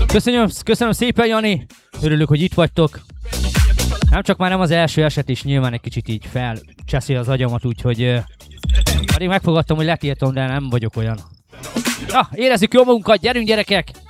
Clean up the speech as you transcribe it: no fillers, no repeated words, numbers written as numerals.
Köszönöm szépen, Jani. Örülök, hogy itt vagytok. Nem csak már nem az első eset is, nyilván egy kicsit így felcseszi az agyamat, úgyhogy pedig megfogadtam, hogy letiltom, de nem vagyok olyan. Ja, érezzük jól magunkat, gyerünk gyerekek!